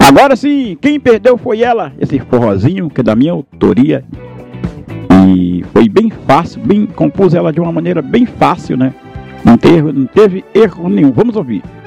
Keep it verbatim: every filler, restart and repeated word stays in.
Agora sim, quem perdeu foi ela, esse forrozinho que é da minha autoria. E foi bem fácil, bem compus ela de uma maneira bem fácil, né? Não teve, não teve erro nenhum. Vamos ouvir.